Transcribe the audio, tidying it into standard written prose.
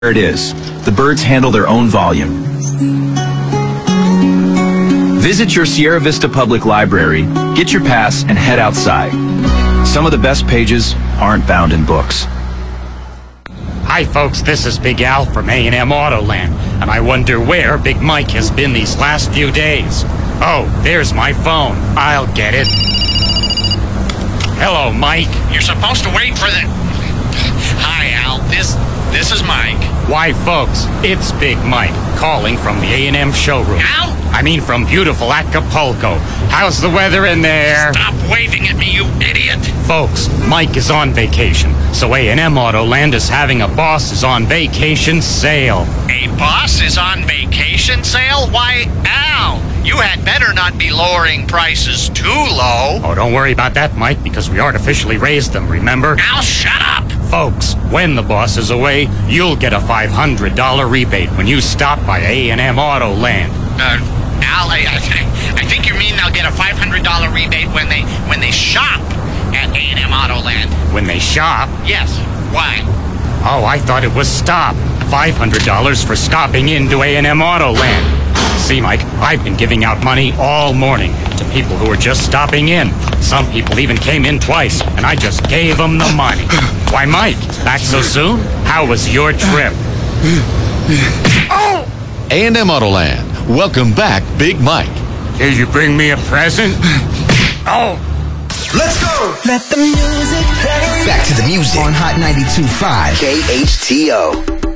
it is. The birds handle their own volume. Visit your Sierra Vista Public Library, get your pass, and head outside. Some of the best pages aren't bound in books. Hi folks, this is Big Al from A&M Autoland, and I wonder where Big Mike has been these last few days. Oh, there's my phone. I'll get it. Hello, Mike. You're supposed to wait for the... Hi, Al. This is Mike. Why, folks, it's Big Mike calling from the A&M showroom. Al? I mean from beautiful Acapulco. How's the weather in there? Stop waving at me, you idiot. Folks, Mike is on vacation, so A&M Autoland is having a Boss is on Vacation sale. A boss is on vacation sale? Why, Al, you had better not be lowering prices too low. Oh, don't worry about that, Mike, because we artificially raised them, remember? Al, shut up. Folks, when the boss is away, you'll get a $500 rebate when you stop by A&M Autoland. Al, I think you mean they'll get a $500 rebate when they shop at A&M Autoland. When they shop? Yes. Why? Oh, I thought it was stop. $500 for stopping into A&M Autoland. See, Mike, I've been giving out money all morning to people who are just stopping in. Some people even came in twice, and I just gave them the money. Why, Mike, back so soon? How was your trip? Oh! A&M Autoland. Welcome back, Big Mike. Did you bring me a present? Oh! Let's go! Let the music play. Back to the music on Hot 92.5 KHTO.